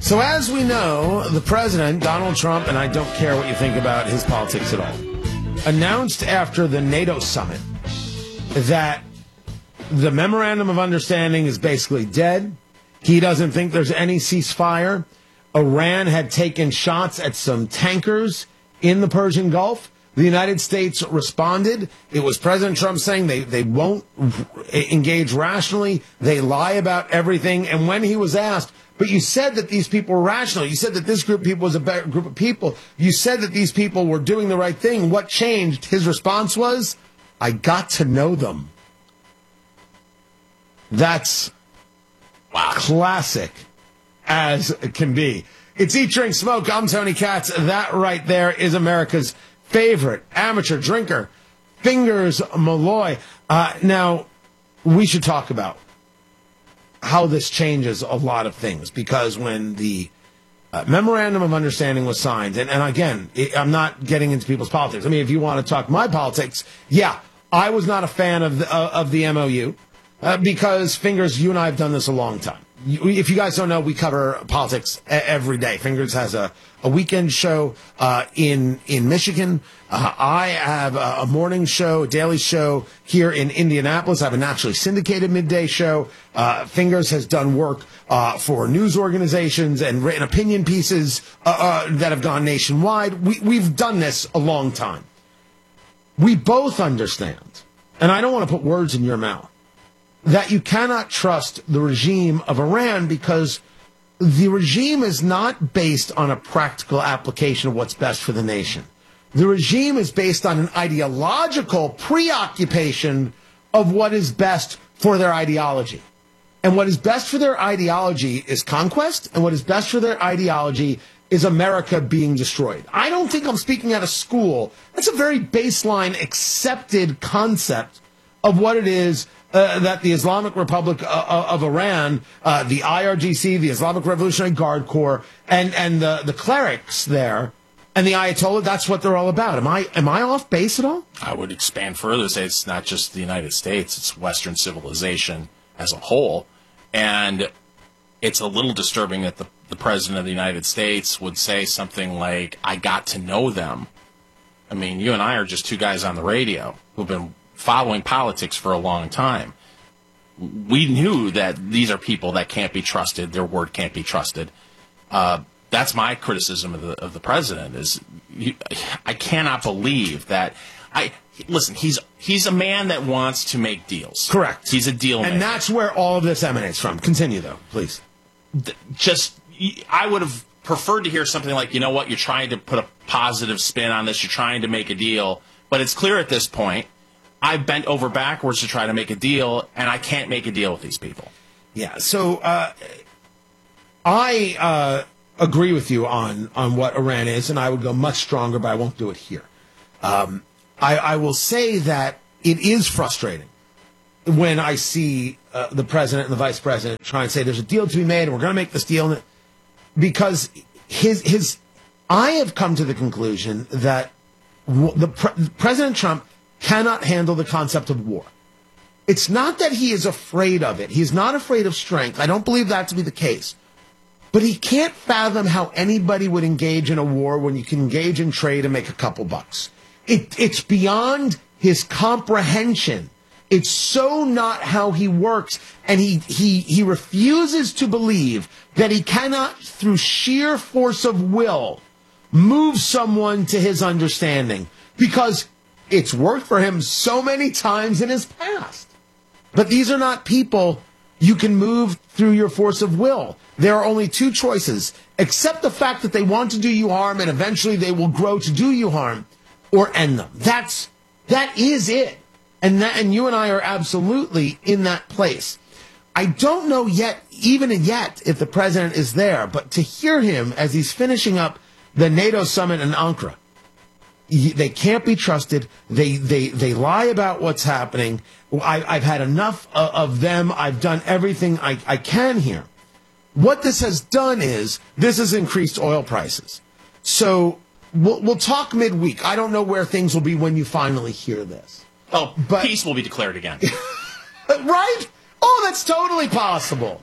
So as we know, the president, Donald Trump, and I don't care what you think about his politics at all, announced after the NATO summit that the memorandum of understanding is basically dead. He doesn't think there's any ceasefire. Iran had taken shots at some tankers in the Persian Gulf. The United States responded. It was President Trump saying they won't engage rationally. They lie about everything. And when he was asked, but you said that these people were rational. You said that this group of people was a better group of people. You said that these people were doing the right thing. What changed? His response was, I got to know them. That's classic as it can be. It's Eat, Drink, Smoke. I'm Tony Katz. That right there is America's favorite amateur drinker, Fingers Malloy. Now, we should talk about how this changes a lot of things, because when the memorandum of understanding was signed, and again, I'm not getting into people's politics. I mean, if you want to talk my politics, yeah, I was not a fan of the MOU because, Fingers, you and I have done this a long time. If you guys don't know, we cover politics every day. Fingers has a weekend show in Michigan. I have a morning show, a daily show here in Indianapolis. I have a nationally syndicated midday show. Fingers has done work for news organizations and written opinion pieces that have gone nationwide. We've done this a long time. We both understand, and I don't want to put words in your mouth, that you cannot trust the regime of Iran, because the regime is not based on a practical application of what's best for the nation. The regime is based on an ideological preoccupation of what is best for their ideology. And what is best for their ideology is conquest, and what is best for their ideology is America being destroyed. I don't think I'm speaking out of school. That's a very baseline accepted concept of what it is that the Islamic Republic of Iran, the IRGC, the Islamic Revolutionary Guard Corps, and the clerics there, and the Ayatollah, that's what they're all about. Am I off base at all? I would expand further, say it's not just the United States, it's Western civilization as a whole. And it's a little disturbing that the President of the United States would say something like, I got to know them. I mean, you and I are just two guys on the radio who've been following politics for a long time. We knew that these are people that can't be trusted. Their word can't be trusted. That's my criticism of the president. I cannot believe that. Listen. He's a man that wants to make deals. Correct. He's a deal maker. And that's where all of this emanates from. Continue, though, please. I would have preferred to hear something like, you know what, you're trying to put a positive spin on this. You're trying to make a deal. But it's clear at this point, I've bent over backwards to try to make a deal, and I can't make a deal with these people. Yeah, so I agree with you on what Iran is, and I would go much stronger, but I won't do it here. I will say that it is frustrating when I see the president and the vice president try and say there's a deal to be made, and we're going to make this deal, because I have come to the conclusion that President Trump cannot handle the concept of war. It's not that he is afraid of it. He's not afraid of strength. I don't believe that to be the case. But he can't fathom how anybody would engage in a war when you can engage in trade and make a couple bucks. It's beyond his comprehension. It's so not how he works. And he refuses to believe that he cannot, through sheer force of will, move someone to his understanding, because it's worked for him so many times in his past. But these are not people you can move through your force of will. There are only two choices: accept the fact that they want to do you harm, and eventually they will grow to do you harm, or end them. That is it. And you and I are absolutely in that place. I don't know even yet, if the president is there, but to hear him as he's finishing up the NATO summit in Ankara, they can't be trusted. They lie about what's happening. I've had enough of them. I've done everything I can here. What this has done is this has increased oil prices. So we'll talk midweek. I don't know where things will be when you finally hear this. Oh, but peace will be declared again. Right? Oh, that's totally possible.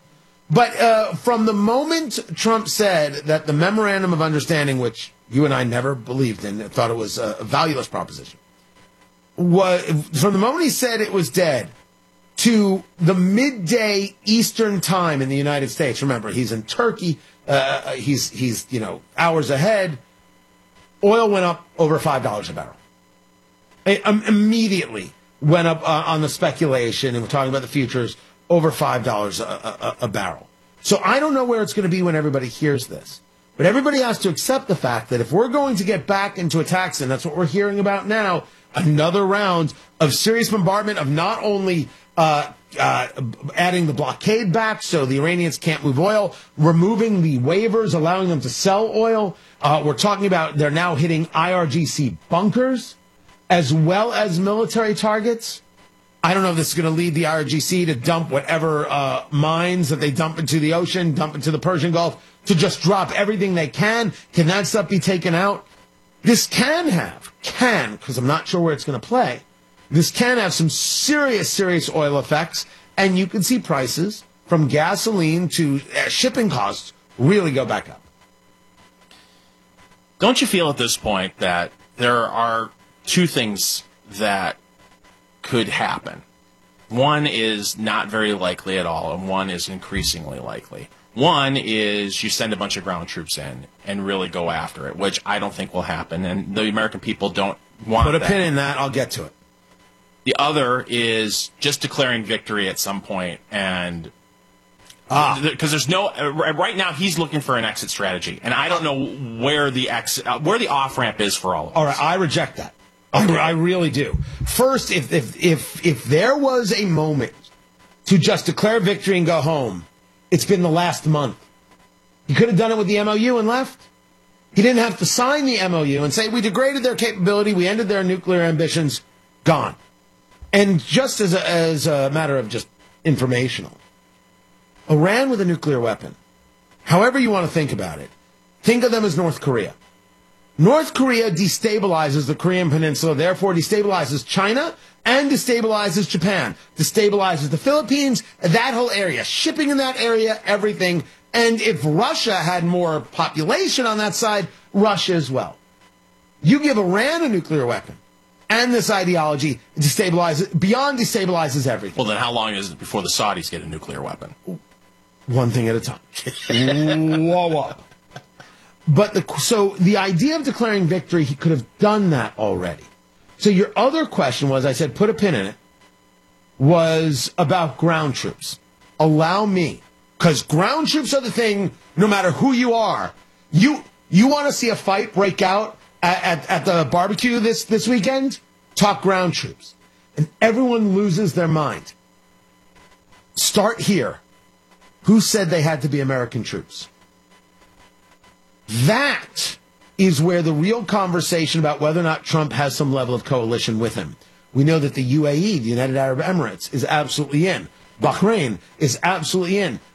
But from the moment Trump said that the memorandum of understanding, which you and I never believed in, thought it was a valueless proposition, from the moment he said it was dead to the midday Eastern time in the United States, remember, he's in Turkey, he's hours ahead, oil went up over $5 a barrel. It immediately went up on the speculation, and we're talking about the futures, over $5 a barrel. So I don't know where it's going to be when everybody hears this. But everybody has to accept the fact that if we're going to get back into attacks, and that's what we're hearing about now, another round of serious bombardment of not only adding the blockade back so the Iranians can't move oil, removing the waivers, allowing them to sell oil. We're talking about they're now hitting IRGC bunkers as well as military targets. I don't know if this is going to lead the IRGC to dump whatever mines that they dump into the ocean, dump into the Persian Gulf, to just drop everything they can. Can that stuff be taken out? This can, because I'm not sure where it's going to play, this can have some serious oil effects, and you can see prices from gasoline to shipping costs really go back up. Don't you feel at this point that there are two things that could happen? One is not very likely at all, and one is increasingly likely. One is you send a bunch of ground troops in and really go after it, which I don't think will happen, and the American people don't want that. Put a pin in that. I'll get to it. The other is just declaring victory at some point, and because there's no right now he's looking for an exit strategy, and I don't know where the off ramp is for all of us. All right, I reject that. Okay. I really do. First, if there was a moment to just declare victory and go home, it's been the last month. He could have done it with the MOU and left. He didn't have to sign the MOU and say, we degraded their capability, we ended their nuclear ambitions, gone. And just as a matter of just informational, Iran with a nuclear weapon, however you want to think about it, think of them as North Korea. North Korea destabilizes the Korean Peninsula, therefore destabilizes China and destabilizes Japan, destabilizes the Philippines, that whole area, shipping in that area, everything. And if Russia had more population on that side, Russia as well. You give Iran a nuclear weapon, and this ideology destabilizes everything. Well, then how long is it before the Saudis get a nuclear weapon? One thing at a time. Whoa. But so the idea of declaring victory, he could have done that already. So your other question was, I said, put a pin in it, was about ground troops. Allow me, because ground troops are the thing, no matter who you are. You want to see a fight break out at the barbecue this weekend? Talk ground troops. And everyone loses their mind. Start here. Who said they had to be American troops? That is where the real conversation about whether or not Trump has some level of coalition with him. We know that the UAE, the United Arab Emirates, is absolutely in. Bahrain is absolutely in.